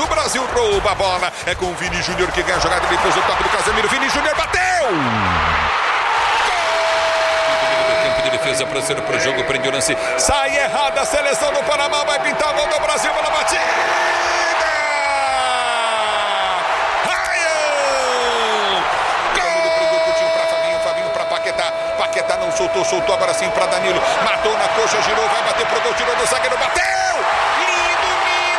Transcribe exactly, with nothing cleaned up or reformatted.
Brasil rouba a bola. É com o Vini Júnior que ganha a jogada. Ele fez o toque do Casemiro. Vini Júnior bateu! Tempo de defesa para ser para o jogo. Prende o lance. Sai errada. A seleção do Panamá vai pintar a gol do Brasil. Bola batida. Paquetá não soltou, soltou agora sim para Danilo. Matou na coxa, girou, vai bater pro gol, tirou do zagueiro, bateu!